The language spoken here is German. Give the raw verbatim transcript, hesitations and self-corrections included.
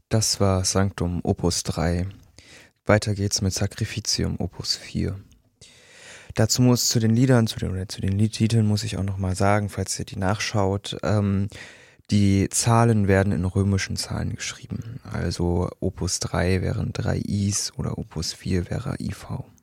Das war Sanctum Opus drei. Weiter geht's mit Sacrificium Opus vier. Dazu muss zu den Liedern, zu den, oder zu den Liedtiteln muss ich auch nochmal sagen, falls ihr die nachschaut, ähm, die Zahlen werden in römischen Zahlen geschrieben. Also Opus drei wären drei Is oder Opus vier wäre I V.